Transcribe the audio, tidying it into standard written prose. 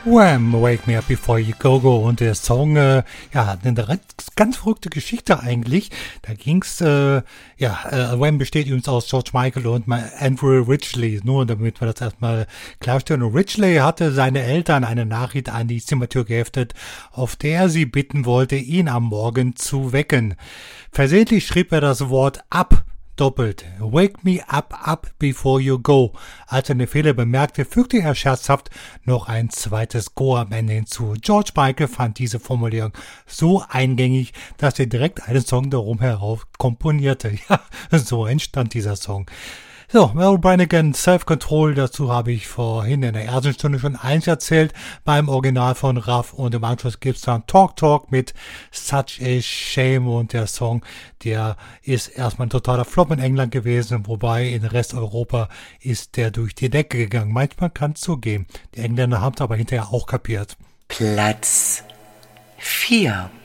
Wham! Wake Me Up Before You Go Go. Und der Song, hat eine ganz verrückte Geschichte eigentlich. Da ging's, Wham! Besteht übrigens aus George Michael und Andrew Ridgeley. Nur damit wir das erstmal klarstellen. Und Ridgeley hatte seine Eltern eine Nachricht an die Zimmertür geheftet, auf der sie bitten wollte, ihn am Morgen zu wecken. Versehentlich schrieb er das Wort ab doppelt. Wake me up before you go. Als er den Fehler bemerkte, fügte er scherzhaft noch ein zweites Go am Ende hinzu. George Michael fand diese Formulierung so eingängig, dass er direkt einen Song darum herauf komponierte. Ja, so entstand dieser Song. So, Merle Brannigan, Self-Control, dazu habe ich vorhin in der ersten Stunde schon eins erzählt, beim Original von Ruff, und im Anschluss gibt's dann Talk mit Such a Shame, und der Song, der ist erstmal ein totaler Flop in England gewesen, wobei in Resteuropa ist der durch die Decke gegangen. Manchmal kann es so gehen. Die Engländer haben es aber hinterher auch kapiert. Platz 4.